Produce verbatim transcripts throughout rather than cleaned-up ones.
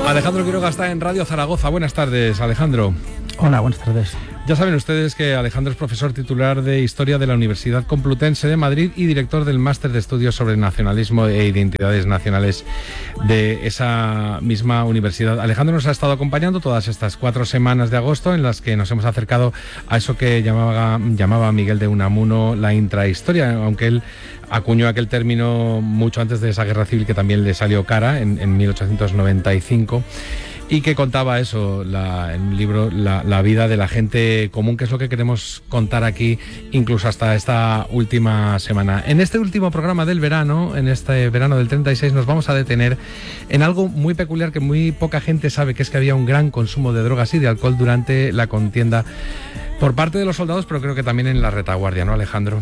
Alejandro Quiroga está en Radio Zaragoza. Buenas tardes, Alejandro. Hola, buenas tardes. Ya saben ustedes que Alejandro es profesor titular de Historia de la Universidad Complutense de Madrid y director del Máster de Estudios sobre Nacionalismo e Identidades Nacionales de esa misma universidad. Alejandro nos ha estado acompañando todas estas cuatro semanas de agosto en las que nos hemos acercado a eso que llamaba, llamaba Miguel de Unamuno la intrahistoria, aunque él acuñó aquel término mucho antes de esa guerra civil que también le salió cara en, en mil ochocientos noventa y cinco. Y que contaba eso, la, en un libro, la, la vida de la gente común, que es lo que queremos contar aquí, incluso hasta esta última semana. En este último programa del verano, en este verano del treinta y seis, nos vamos a detener en algo muy peculiar que muy poca gente sabe, que es que había un gran consumo de drogas y de alcohol durante la contienda por parte de los soldados, pero creo que también en la retaguardia, ¿no, Alejandro?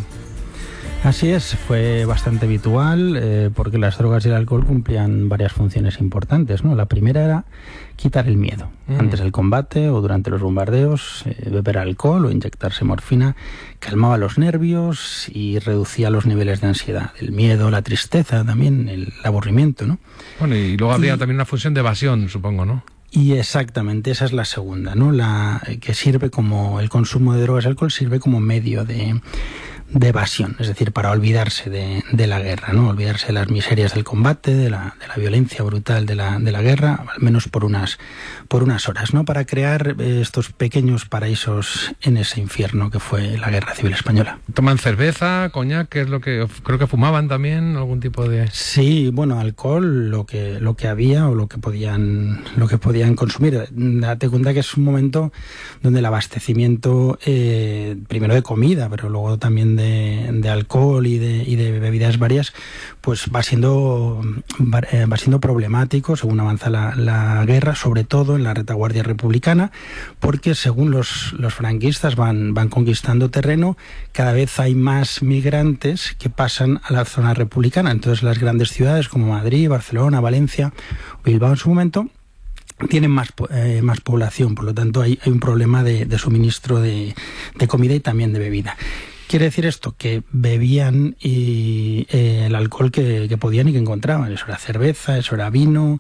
Así es, fue bastante habitual eh, porque las drogas y el alcohol cumplían varias funciones importantes, ¿no? La primera era quitar el miedo. Mm. Antes del combate o durante los bombardeos, eh, beber alcohol o inyectarse morfina calmaba los nervios y reducía los niveles de ansiedad, el miedo, la tristeza, también el aburrimiento, ¿no? Bueno, y luego habría y... también una función de evasión, supongo, ¿no? Y exactamente, esa es la segunda, ¿no? La que sirve como, el consumo de drogas y alcohol sirve como medio de... de evasión, es decir, para olvidarse de, de la guerra, ¿no? Olvidarse de las miserias del combate, de la, de la violencia brutal de la, de la guerra, al menos por unas, por unas horas, ¿no? Para crear estos pequeños paraísos en ese infierno que fue la Guerra Civil Española. ¿Toman cerveza, coñac, que es lo que creo que fumaban también, algún tipo de...? Sí, bueno, alcohol, lo que, lo que había o lo que podían, lo que podían consumir. Date cuenta que es un momento donde el abastecimiento, eh, primero de comida, pero luego también De, de alcohol y de, y de bebidas varias, pues va siendo va, eh, va siendo problemático según avanza la, la guerra, sobre todo en la retaguardia republicana, porque según los, los franquistas van, van conquistando terreno, cada vez hay más migrantes que pasan a la zona republicana. Entonces las grandes ciudades como Madrid, Barcelona, Valencia, Bilbao en su momento tienen más, eh, más población, por lo tanto hay, hay un problema de, de suministro de, de comida y también de bebida. Quiere decir esto, que bebían y, eh, el alcohol que, que podían y que encontraban. Eso era cerveza, eso era vino,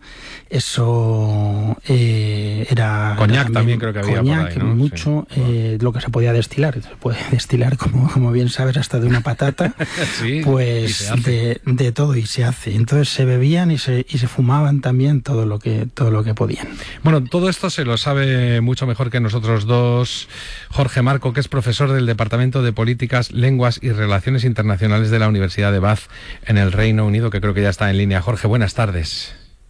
eso eh, era... Coñac también, también creo que había coñac, por ahí, ¿no? mucho, sí. eh, lo que se podía destilar. Se puede destilar, como, como bien sabes, hasta de una patata, sí, pues de, de todo, y se hace. Entonces se bebían y se, y se fumaban también todo lo que, todo lo que podían. Bueno, todo esto se lo sabe mucho mejor que nosotros dos Jorge Marco, que es profesor del Departamento de Política, Lenguas y Relaciones Internacionales de la Universidad de Bath en el Reino Unido, que creo que ya está en línea. Jorge, buenas tardes.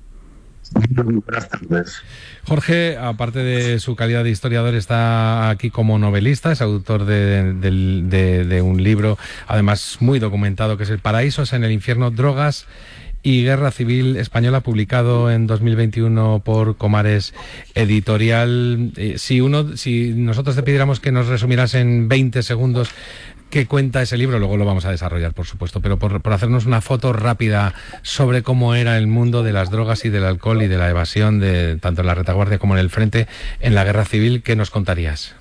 Buenas tardes. Jorge, aparte de su calidad de historiador, está aquí como novelista, es autor de, de, de, de un libro, además muy documentado, que es El Paraísos en el Infierno, Drogas y Guerra Civil Española, publicado en dos mil veintiuno por Comares Editorial. Eh, si uno, si nosotros te pidiéramos que nos resumieras en veinte segundos qué cuenta ese libro, luego lo vamos a desarrollar, por supuesto, pero por, por hacernos una foto rápida sobre cómo era el mundo de las drogas y del alcohol y de la evasión, de tanto en la retaguardia como en el frente, en la Guerra Civil, ¿qué nos contarías?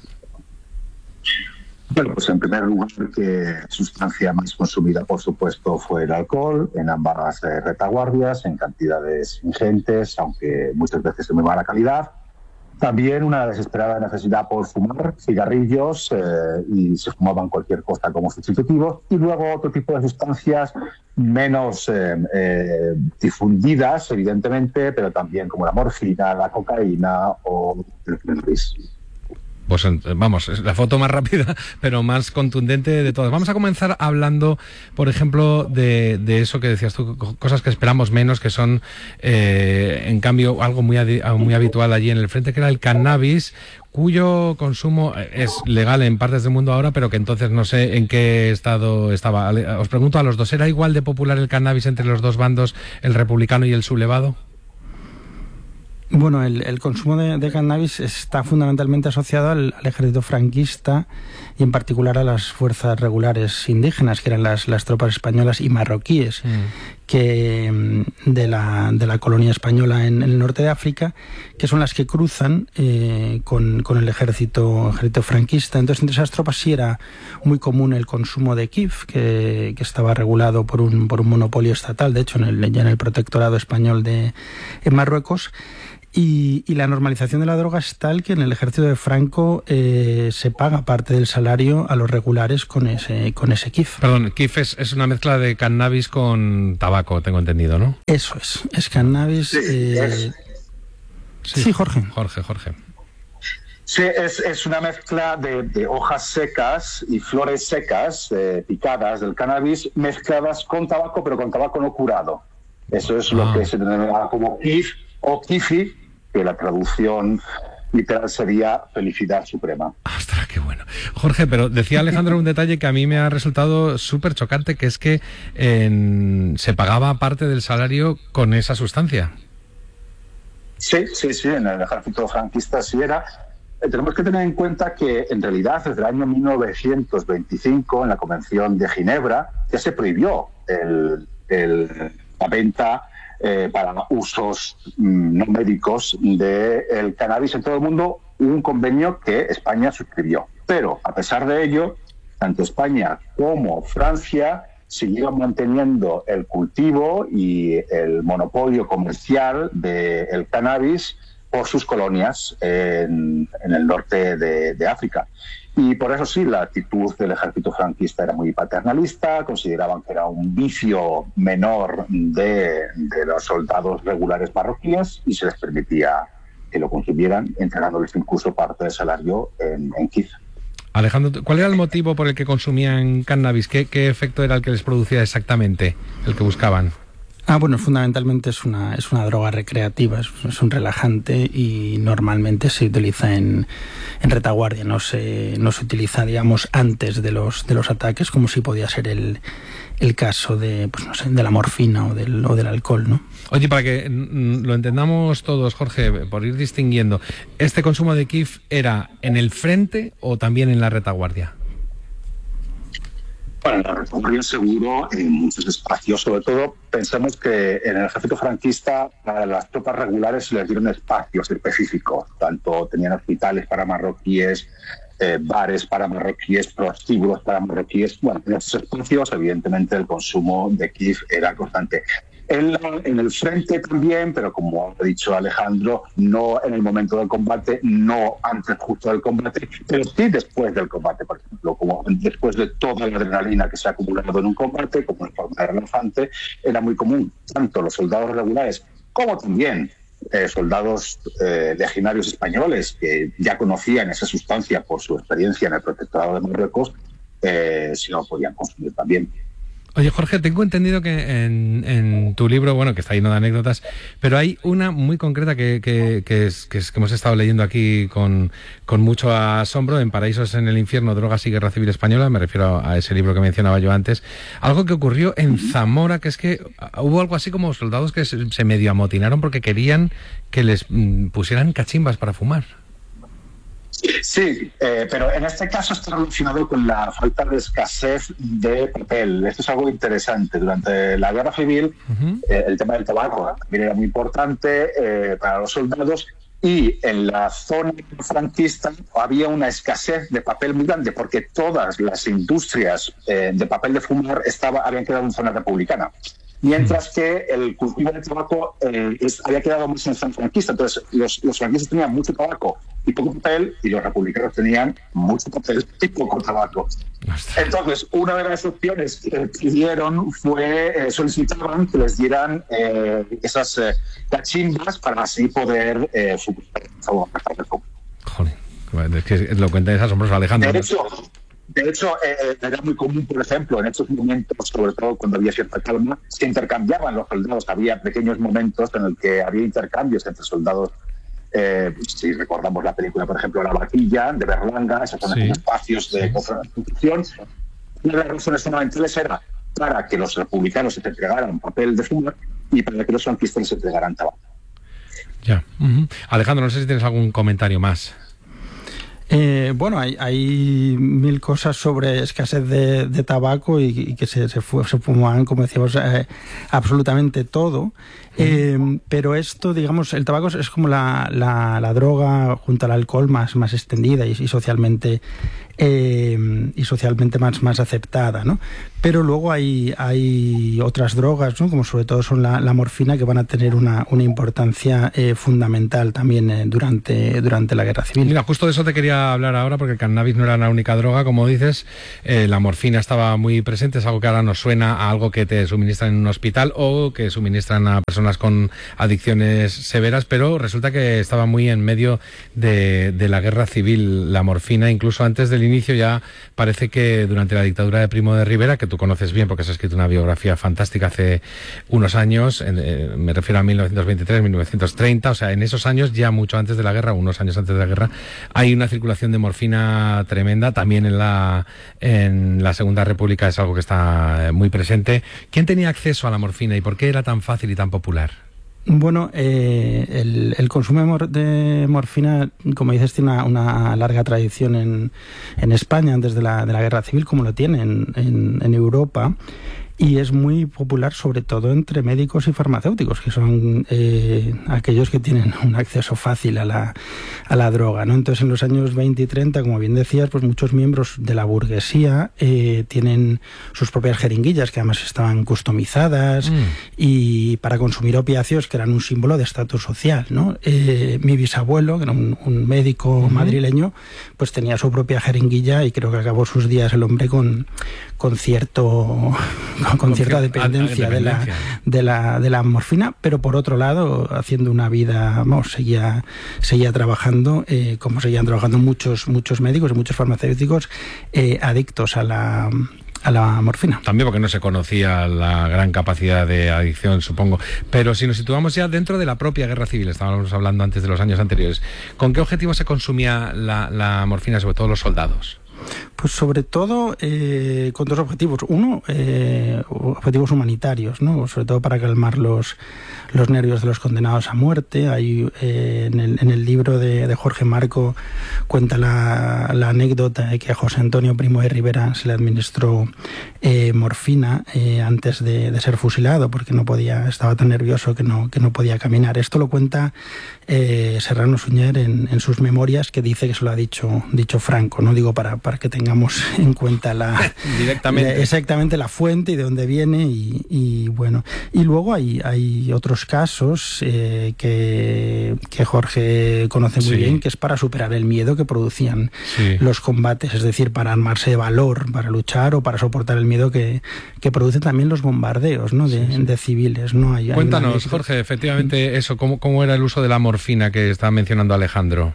Bueno, pues en primer lugar, que sustancia más consumida, por supuesto, fue el alcohol, en ambas eh, retaguardias, en cantidades ingentes, aunque muchas veces de muy mala calidad. También una desesperada necesidad por fumar cigarrillos, eh, y se fumaban cualquier cosa como sustitutivos. Y luego otro tipo de sustancias menos eh, eh, difundidas, evidentemente, pero también como la morfina, la cocaína o el cannabis. Pues vamos, es la foto más rápida, pero más contundente de todas. Vamos a comenzar hablando, por ejemplo, de, de eso que decías tú, cosas que esperamos menos, que son, eh, en cambio, algo muy, muy habitual allí en el frente, que era el cannabis, cuyo consumo es legal en partes del mundo ahora, pero que entonces no sé en qué estado estaba. Os pregunto a los dos, ¿era igual de popular el cannabis entre los dos bandos, el republicano y el sublevado? Bueno, el, el consumo de, de cannabis está fundamentalmente asociado al, al ejército franquista y en particular a las fuerzas regulares indígenas, que eran las, las tropas españolas y marroquíes, mm. que de la, de la colonia española en, en el norte de África, que son las que cruzan eh, con, con el ejército, ejército franquista. Entonces, entre esas tropas sí era muy común el consumo de kif, que, que estaba regulado por un, por un monopolio estatal, de hecho, en el, ya en el protectorado español de en Marruecos. Y, y la normalización de la droga es tal que en el ejército de Franco eh, se paga parte del salario a los regulares con ese con ese K I F. Perdón, K I F es, es una mezcla de cannabis con tabaco, tengo entendido, ¿no? Eso es, es cannabis... Sí, eh... es... sí, sí, Jorge. Jorge, Jorge. Sí, es, es una mezcla de, de hojas secas y flores secas eh, picadas del cannabis mezcladas con tabaco, pero con tabaco no curado. Eso es ah. lo que se denomina como K I F o Kifi, que la traducción literal sería felicidad suprema. ¡Ostras, qué bueno! Jorge, pero decía Alejandro un detalle que a mí me ha resultado súper chocante, que es que en, se pagaba parte del salario con esa sustancia. Sí, sí, sí, en el ejército franquista sí era. Eh, tenemos que tener en cuenta que en realidad desde el año mil novecientos veinticinco, en la Convención de Ginebra, ya se prohibió el, el, la venta Eh, para usos mm, no médicos del cannabis en todo el mundo, un convenio que España suscribió. Pero, a pesar de ello, tanto España como Francia siguieron manteniendo el cultivo y el monopolio comercial del cannabis por sus colonias en, en el norte de, de África. Y por eso sí, la actitud del ejército franquista era muy paternalista, consideraban que era un vicio menor de, de los soldados regulares marroquíes y se les permitía que lo consumieran, entregándoles incluso parte del salario en, en K I F. Alejandro, ¿cuál era el motivo por el que consumían cannabis? ¿Qué, qué efecto era el que les producía exactamente, el que buscaban? Ah, bueno, fundamentalmente es una, es una droga recreativa, es, es un relajante y normalmente se utiliza en, en retaguardia, no se, no se utiliza, digamos, antes de los, de los ataques, como si podía ser el, el caso de, pues no sé, de la morfina o del, o del alcohol, ¿no? Oye, para que lo entendamos todos, Jorge, por ir distinguiendo, ¿este consumo de K I F era en el frente o también en la retaguardia? Bueno, en la retaguardia seguro, en muchos espacios, sobre todo pensamos que en el ejército franquista para las tropas regulares se les dieron espacios específicos, tanto tenían hospitales para marroquíes, eh, bares para marroquíes, prostíbulos para marroquíes. Bueno, en esos espacios evidentemente el consumo de K I F era constante. En, la, en el frente también, pero como ha dicho Alejandro, no en el momento del combate, no antes justo del combate, pero sí después del combate, por ejemplo, como después de toda la adrenalina que se ha acumulado en un combate, como en forma de relajante, era muy común, tanto los soldados regulares como también eh, soldados eh, legionarios españoles que ya conocían esa sustancia por su experiencia en el protectorado de Marruecos, eh, si no podían consumir también. Oye, Jorge, tengo entendido que en, en tu libro, bueno, que está lleno de anécdotas, pero hay una muy concreta que, que, que, es, que, es, que hemos estado leyendo aquí con, con mucho asombro, en Paraísos en el Infierno, Drogas y Guerra Civil Española, me refiero a ese libro que mencionaba yo antes, algo que ocurrió en Zamora, que es que hubo algo así como soldados que se, se medio amotinaron porque querían que les mm, pusieran cachimbas para fumar. Sí, eh, pero en este caso está relacionado con la falta de escasez de papel. Esto es algo interesante. Durante la guerra civil, uh-huh. eh, el tema del tabaco también era muy importante eh, para los soldados, y en la zona franquista había una escasez de papel muy grande porque todas las industrias eh, de papel de fumar estaba, habían quedado en zona republicana. Mientras que el cultivo del tabaco eh, es, había quedado muy en zona franquista. Entonces, los, los franquistas tenían mucho tabaco y poco papel, y los republicanos tenían mucho papel y poco tabaco. Entonces, una de las opciones que pidieron fue, eh, solicitaban que les dieran eh, esas eh, cachimbas para así poder eh, fumar. Joder, es que lo cuenta es asombroso, Alejandro. De hecho, De hecho, eh, era muy común, por ejemplo, en estos momentos, sobre todo cuando había cierta calma, se intercambiaban los soldados. Había pequeños momentos en los que había intercambios entre soldados. Eh, si recordamos la película, por ejemplo, La Vaquilla, de Berlanga, esos son sí. espacios de constitución. Una de las razones fundamentales era para que los republicanos se entregaran papel de fumar y para que los franquistas se entregaran tabaco. Ya. Uh-huh. Alejandro, no sé si tienes algún comentario más. Eh, bueno, hay, hay mil cosas sobre escasez de, de tabaco y, y que se, se, fue, se fumaban, como decíamos, eh, absolutamente todo. Eh, pero esto, digamos, el tabaco es como la, la, la droga junto al alcohol más, más extendida y, y socialmente eh, y socialmente más, más aceptada, ¿no? Pero luego hay, hay otras drogas, ¿no? Como sobre todo son la, la morfina, que van a tener una, una importancia eh, fundamental también eh, durante, durante la guerra civil. Mira, justo de eso te quería hablar ahora, porque el cannabis no era la única droga, como dices. Eh, la morfina estaba muy presente, es algo que ahora nos suena a algo que te suministran en un hospital o que suministran a personas con adicciones severas, pero resulta que estaba muy en medio de, de la guerra civil la morfina. Incluso antes del inicio ya parece que durante la dictadura de Primo de Rivera, que tú conoces bien porque has escrito una biografía fantástica hace unos años, eh, me refiero a mil novecientos veintitrés, mil novecientos treinta, o sea, en esos años, ya mucho antes de la guerra, unos años antes de la guerra, hay una circulación de morfina tremenda. También en la, en la Segunda República es algo que está muy presente. ¿Quién tenía acceso a la morfina y por qué era tan fácil y tan popular? Bueno, eh, el, el consumo de, mor de morfina, como dices, tiene una, una larga tradición en, en España antes de la, de la Guerra Civil, como lo tiene en, en, en Europa. Y es muy popular sobre todo entre médicos y farmacéuticos, que son eh, aquellos que tienen un acceso fácil a la, a la droga, ¿no? Entonces, en los años veinte y treinta, como bien decías, pues muchos miembros de la burguesía eh, tienen sus propias jeringuillas, que además estaban customizadas, mm. y para consumir opiáceos, que eran un símbolo de estatus social, ¿no? Eh, mi bisabuelo, que era un, un médico uh-huh. madrileño, pues tenía su propia jeringuilla y creo que acabó sus días el hombre con, con cierto... con, con cierta dependencia, de, la, de, la, de la morfina, pero por otro lado, haciendo una vida, vamos, seguía, seguía trabajando, eh, como seguían trabajando muchos, muchos médicos y muchos farmacéuticos eh, adictos a la... a la morfina. También porque no se conocía la gran capacidad de adicción, supongo. Pero si nos situamos ya dentro de la propia guerra civil, estábamos hablando antes de los años anteriores, ¿con qué objetivo se consumía la, la morfina, sobre todo los soldados? Pues sobre todo eh, con dos objetivos. Uno, eh, objetivos humanitarios, ¿no? Sobre todo para calmar los, los nervios de los condenados a muerte. Hay, eh, en, el, en el libro de, de Jorge Marco cuenta la, la anécdota de que a José Antonio Primo de Rivera se le administró eh, morfina eh, antes de, de ser fusilado, porque no podía, estaba tan nervioso que no, que no podía caminar. Esto lo cuenta eh, Serrano Suñer en, en sus memorias, que dice que se lo ha dicho, dicho Franco, no digo para, para que tengamos en cuenta la directamente la, exactamente la fuente y de dónde viene, y, y bueno, y luego hay, hay otros casos eh, que, que Jorge conoce muy sí. bien, que es para superar el miedo que producían sí. los combates, es decir, para armarse de valor, para luchar o para soportar el miedo que, que producen también los bombardeos, ¿no? de, sí, sí. de civiles, ¿no? Hay, Cuéntanos, hay Jorge, efectivamente eso, ¿cómo, cómo era el uso de la morfina que estaba mencionando Alejandro?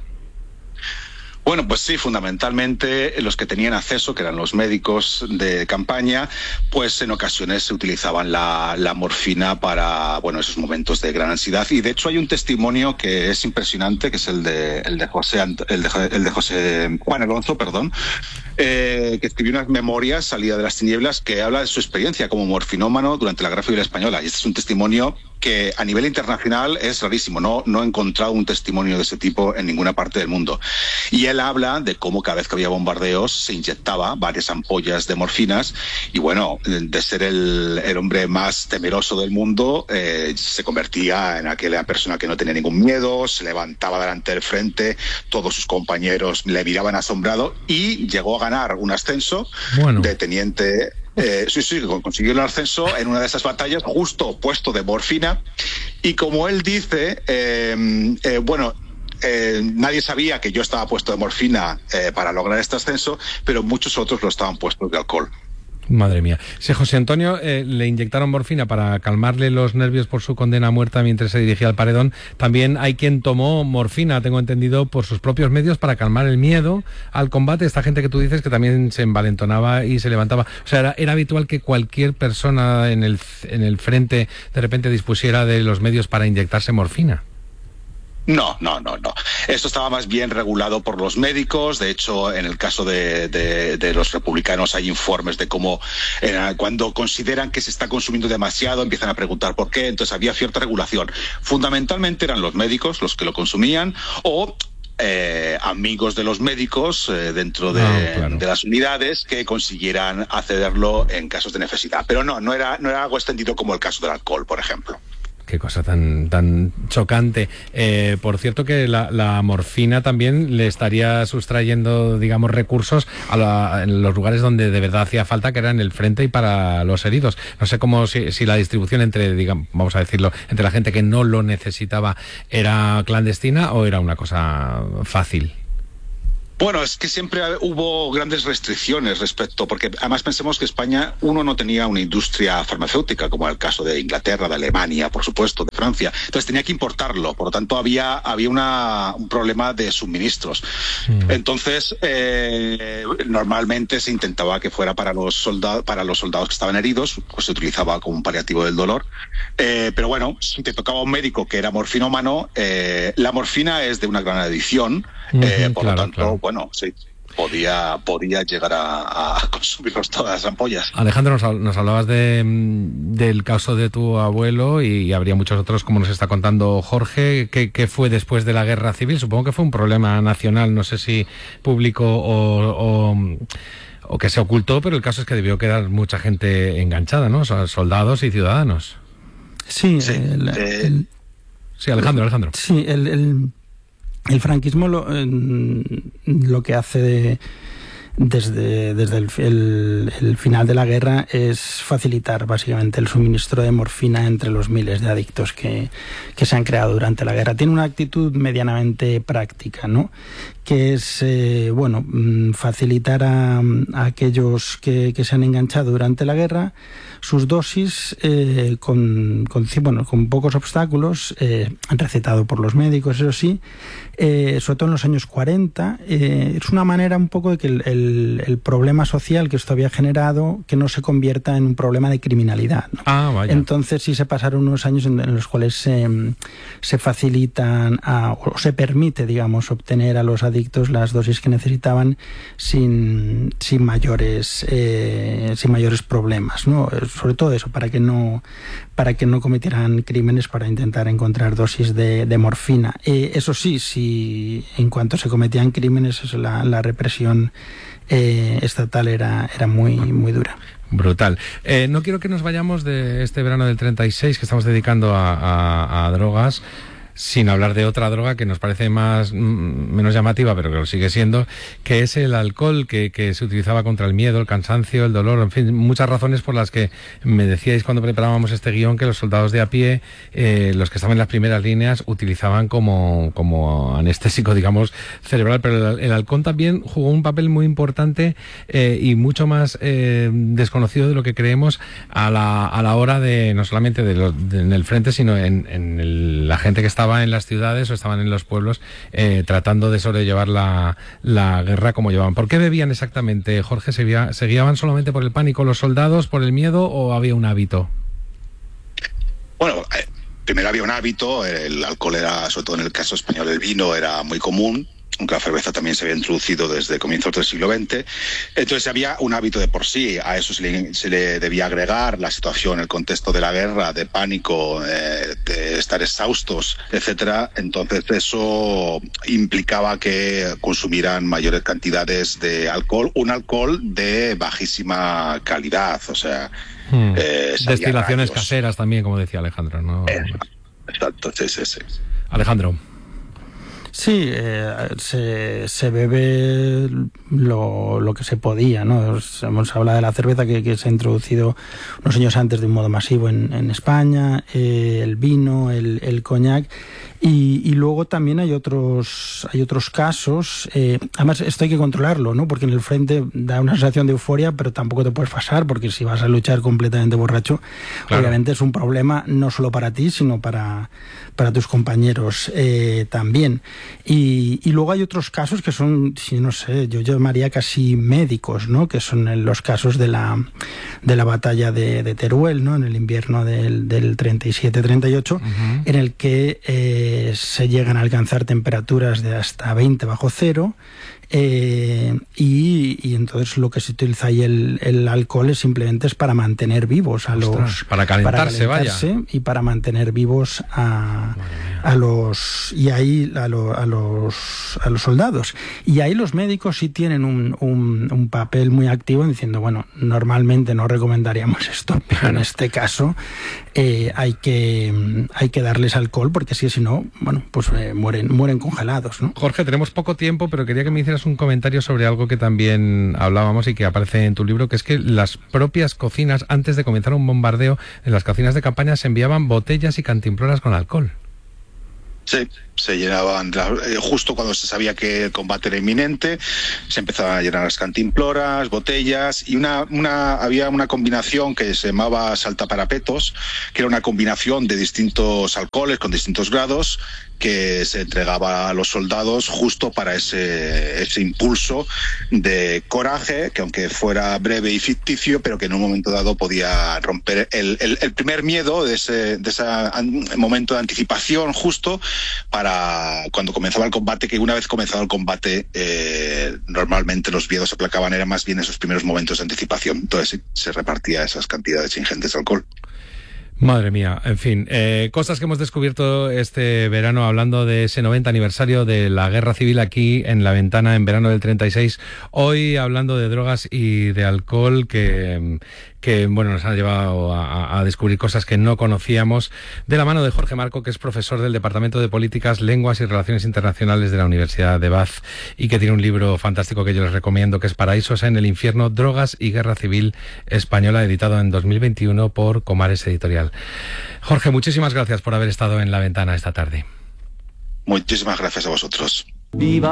Bueno, pues sí, fundamentalmente los que tenían acceso, que eran los médicos de campaña, pues en ocasiones se utilizaban la, la morfina para, bueno, esos momentos de gran ansiedad. Y de hecho hay un testimonio que es impresionante, que es el de, el de José, el de, el de José Juan Alonso, perdón, eh, que escribió unas memorias, Salida de las tinieblas, que habla de su experiencia como morfinómano durante la Guerra Civil Española. Y este es un testimonio que a nivel internacional es rarísimo, no, no he encontrado un testimonio de ese tipo en ninguna parte del mundo. Y él habla de cómo cada vez que había bombardeos se inyectaba varias ampollas de morfinas y bueno, de ser el, el hombre más temeroso del mundo, eh, se convertía en aquella persona que no tenía ningún miedo, se levantaba delante del frente, todos sus compañeros le miraban asombrado y llegó a ganar un ascenso bueno. de teniente... Eh, sí, sí, consiguió el ascenso en una de esas batallas, justo puesto de morfina. Y como él dice, eh, eh, bueno, eh, nadie sabía que yo estaba puesto de morfina eh, para lograr este ascenso, pero muchos otros lo estaban puestos de alcohol. Madre mía. Si José Antonio eh, le inyectaron morfina para calmarle los nervios por su condena a muerte mientras se dirigía al paredón, también hay quien tomó morfina, tengo entendido, por sus propios medios para calmar el miedo al combate. Esta gente que tú dices que también se envalentonaba y se levantaba. O sea, era, era habitual que cualquier persona en el, en el frente de repente dispusiera de los medios para inyectarse morfina. No, no, no, no. Esto estaba más bien regulado por los médicos. De hecho, en el caso de, de, de los republicanos hay informes de cómo eh, cuando consideran que se está consumiendo demasiado empiezan a preguntar por qué. Entonces había cierta regulación. Fundamentalmente eran los médicos los que lo consumían o eh, amigos de los médicos eh, dentro de, ah, claro. de las unidades que consiguieran accederlo en casos de necesidad. Pero no, no era, no era algo extendido como el caso del alcohol, por ejemplo. Qué cosa tan tan chocante. Eh, por cierto que la, la morfina también le estaría sustrayendo, digamos, recursos a la, en los lugares donde de verdad hacía falta, que era en el frente y para los heridos. No sé cómo si, si la distribución entre, digamos, vamos a decirlo, entre la gente que no lo necesitaba era clandestina o era una cosa fácil. Bueno, es que siempre hubo grandes restricciones respecto, porque además pensemos que España, uno, no tenía una industria farmacéutica, como era el caso de Inglaterra, de Alemania, por supuesto, de Francia. Entonces tenía que importarlo, por lo tanto había, había una, un problema de suministros. Mm. Entonces, eh, normalmente se intentaba que fuera para los soldados, para los soldados que estaban heridos, pues se utilizaba como un paliativo del dolor. Eh, pero bueno, si te tocaba un médico que era morfinómano, eh, la morfina es de una gran adicción, mm-hmm, eh, por claro, lo tanto, claro. Bueno, sí, podía, podía llegar a, a consumirnos todas las ampollas. Alejandro, nos, nos hablabas de, del caso de tu abuelo y habría muchos otros, como nos está contando Jorge. ¿Qué, qué fue después de la guerra civil? Supongo que fue un problema nacional, no sé si público o, o, o que se ocultó, pero el caso es que debió quedar mucha gente enganchada, ¿no? Soldados y ciudadanos. Sí, sí, el, eh, el, sí Alejandro, Alejandro. Sí, el... el... El franquismo lo, lo que hace de, desde, desde el, el, el final de la guerra es facilitar básicamente el suministro de morfina entre los miles de adictos que, que se han creado durante la guerra. Tiene una actitud medianamente práctica, ¿no? Que es, eh, bueno, facilitar a, a aquellos que, que se han enganchado durante la guerra sus dosis eh, con, con, bueno, con pocos obstáculos, eh, recetado por los médicos, eso sí, eh, sobre todo en los años cuarenta. Eh, es una manera un poco de que el, el, el problema social que esto había generado, que no se convierta en un problema de criminalidad, ¿no? Ah, vaya. Entonces sí se pasaron unos años en, en los cuales se, se facilitan a, o se permite, digamos, obtener a los adictos las dosis que necesitaban sin, sin mayores eh, sin mayores problemas, ¿no? Sobre todo eso, para que no para que no cometieran crímenes, para intentar encontrar dosis de, de morfina. Eh, eso sí, si en cuanto se cometían crímenes, eso, la, la represión eh, estatal era, era muy, muy dura. Brutal. Eh, no quiero que nos vayamos de este verano del treinta y seis que estamos dedicando a, a, a drogas, sin hablar de otra droga que nos parece más menos llamativa, pero que lo sigue siendo, que es el alcohol, que, que se utilizaba contra el miedo, el cansancio, el dolor, en fin, muchas razones por las que me decíais cuando preparábamos este guión que los soldados de a pie, eh, los que estaban en las primeras líneas, utilizaban como, como anestésico, digamos, cerebral, pero el, el alcohol también jugó un papel muy importante eh, y mucho más eh, desconocido de lo que creemos a la, a la hora de, no solamente de lo, de, en el frente, sino en, en el, la gente que estaba en las ciudades o estaban en los pueblos eh, tratando de sobrellevar la, la guerra como llevaban. ¿Por qué bebían exactamente, Jorge? ¿Se, vía, ¿Se guiaban solamente por el pánico los soldados, por el miedo o había un hábito? Bueno, eh, primero había un hábito, el alcohol era, sobre todo en el caso español, el vino era muy común, aunque la cerveza también se había introducido desde comienzos del siglo veinte. Entonces había un hábito de por sí. A eso se le, se le debía agregar la situación, el contexto de la guerra, de pánico, eh, de estar exhaustos, etcétera. Entonces eso implicaba que consumieran mayores cantidades de alcohol, un alcohol de bajísima calidad, o sea... Hmm. Eh, Destilaciones rayos. Caseras también, como decía Alejandro, ¿no? Exacto, sí, sí, sí. Alejandro. Sí, eh, se, se bebe lo, lo que se podía, ¿no? Hemos hablado de la cerveza que, que se ha introducido unos años antes de un modo masivo en, en España, eh, el vino, el, el coñac, y, y luego también hay otros hay otros casos. Eh, además, esto hay que controlarlo, ¿no? Porque en el frente da una sensación de euforia, pero tampoco te puedes pasar, porque si vas a luchar completamente borracho, claro, obviamente es un problema no solo para ti, sino para, para tus compañeros eh, también. Y, y luego hay otros casos que son, si no sé, yo llamaría casi médicos, ¿no? Que son los casos de la de la batalla de, de Teruel, ¿no? En el invierno del, del treinta y siete treinta y ocho, uh-huh. en el que eh, se llegan a alcanzar temperaturas de hasta veinte bajo cero. Eh, y, y entonces lo que se utiliza ahí el, el alcohol es simplemente es para mantener vivos a Ostras, los... para calentarse, para calentarse vaya. Y para mantener vivos a, a los... Y ahí a, lo, a, los, a los soldados. Y ahí los médicos sí tienen un, un, un papel muy activo diciendo, bueno, normalmente no recomendaríamos esto, pero en este caso eh, hay que hay que darles alcohol porque si, si no, bueno, pues eh, mueren mueren congelados, ¿no? Jorge, tenemos poco tiempo, pero quería que me hicieras un comentario sobre algo que también hablábamos y que aparece en tu libro, que es que las propias cocinas, antes de comenzar un bombardeo, en las cocinas de campaña se enviaban botellas y cantimploras con alcohol. Sí, se llenaban, justo cuando se sabía que el combate era inminente, se empezaban a llenar las cantimploras, botellas, y una, una había una combinación que se llamaba saltaparapetos, que era una combinación de distintos alcoholes con distintos grados, que se entregaba a los soldados justo para ese, ese impulso de coraje, que aunque fuera breve y ficticio, pero que en un momento dado podía romper el, el, el primer miedo de ese, de ese momento de anticipación justo para cuando comenzaba el combate, que una vez comenzado el combate eh, normalmente los miedos se aplacaban, eran más bien esos primeros momentos de anticipación. Entonces se repartía esas cantidades ingentes de alcohol. Madre mía, en fin, eh, cosas que hemos descubierto este verano hablando de ese noventa aniversario de la Guerra Civil aquí en La Ventana en verano del treinta y seis. Hoy hablando de drogas y de alcohol que, que bueno, nos han llevado a, a descubrir cosas que no conocíamos, de la mano de Jorge Marco, que es profesor del Departamento de Políticas, Lenguas y Relaciones Internacionales de la Universidad de Bath y que tiene un libro fantástico que yo les recomiendo, que es Paraísos en el Infierno, Drogas y Guerra Civil Española, editado en dos mil veintiuno por Comares Editorial. Jorge, muchísimas gracias por haber estado en La Ventana esta tarde. Muchísimas gracias a vosotros. Viva